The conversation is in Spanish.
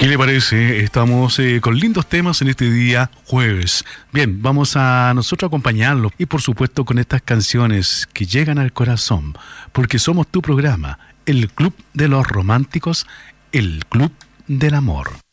¿Qué le parece? Estamos con lindos temas en este día jueves. Bien, vamos a nosotros acompañarlos y por supuesto con estas canciones que llegan al corazón, porque somos tu programa, el Club de los Románticos, el Club del Amor.